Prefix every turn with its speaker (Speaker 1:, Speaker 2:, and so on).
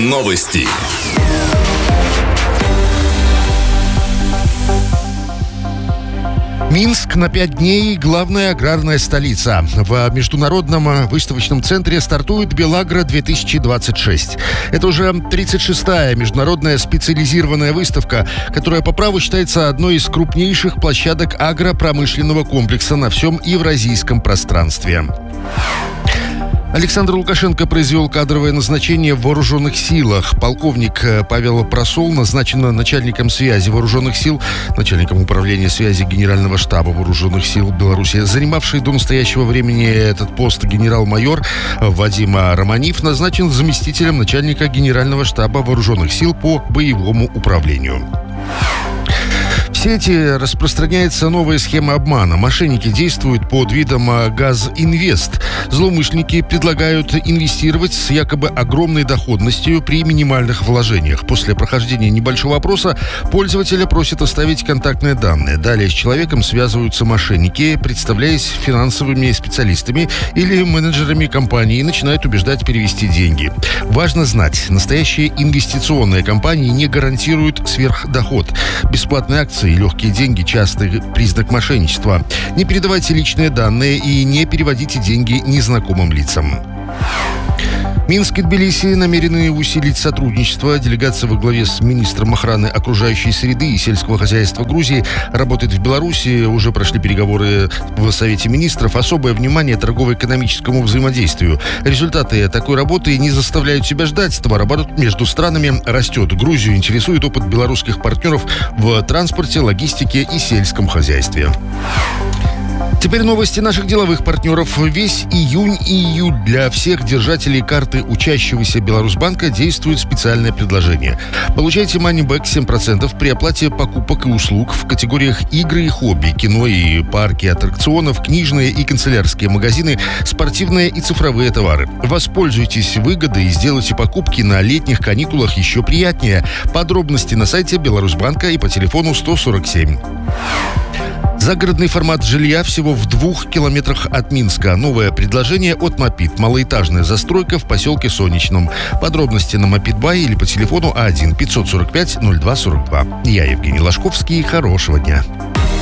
Speaker 1: Новости.
Speaker 2: Минск на 5 дней – главная аграрная столица. В международном выставочном центре стартует «Белагро-2026». Это уже 36-я международная специализированная выставка, которая по праву считается одной из крупнейших площадок агропромышленного комплекса на всем евразийском пространстве. Александр Лукашенко произвел кадровое назначение в вооруженных силах. Полковник Павел Просол назначен начальником связи вооруженных сил, начальником управления связи Генерального штаба вооруженных сил Беларуси. Занимавший до настоящего времени этот пост генерал-майор Вадим Романив назначен заместителем начальника Генерального штаба вооруженных сил по боевому управлению. В сети распространяется новая схема обмана. Мошенники действуют под видом «Газинвест». Злоумышленники предлагают инвестировать с якобы огромной доходностью при минимальных вложениях. После прохождения небольшого опроса пользователя просят оставить контактные данные. Далее с человеком связываются мошенники, представляясь финансовыми специалистами или менеджерами компании, и начинают убеждать перевести деньги. Важно знать, настоящие инвестиционные компании не гарантируют сверхдоход. Бесплатные акции и легкие деньги – частый признак мошенничества. Не передавайте личные данные и не переводите деньги незнакомым лицам. Минск и Тбилиси намерены усилить сотрудничество. Делегация во главе с министром охраны окружающей среды и сельского хозяйства Грузии работает в Беларуси. Уже прошли переговоры в Совете министров. Особое внимание торгово-экономическому взаимодействию. Результаты такой работы не заставляют себя ждать. Товарооборот между странами растет. Грузию интересует опыт белорусских партнеров в транспорте, логистике и сельском хозяйстве. Теперь новости наших деловых партнеров. Весь июнь и июль для всех держателей карты учащегося Беларусьбанка действует специальное предложение. Получайте манибэк 7% при оплате покупок и услуг в категориях игры и хобби, кино и парки аттракционов, книжные и канцелярские магазины, спортивные и цифровые товары. Воспользуйтесь выгодой и сделайте покупки на летних каникулах еще приятнее. Подробности на сайте Беларусьбанка и по телефону 147. Загородный формат жилья всего в 2 километрах от Минска. Новое предложение от Мопит. Малоэтажная застройка в поселке Солнечном. Подробности на Мопит.бай или по телефону 1 545 02 42. Я Евгений Ложковский. Хорошего дня.